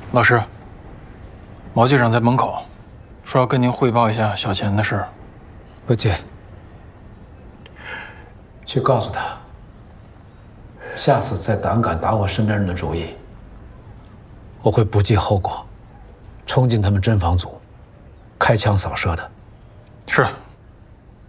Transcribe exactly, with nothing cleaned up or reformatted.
老师，毛局长在门口，说要跟您汇报一下小钱的事。 不接。去告诉他，下次再胆敢打我身边人的主意，我会不计后果，冲进他们侦防组，开枪扫射的。 是。